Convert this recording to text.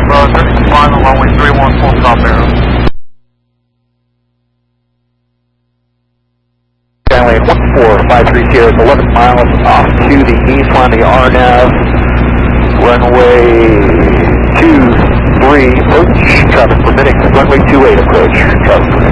35 on runway 31, full stop arrow. Skyline 1453 Sierra, 11 miles off to the east, landing RNAV, runway 23, approach, traffic permitting, runway 28 approach, traffic permitting.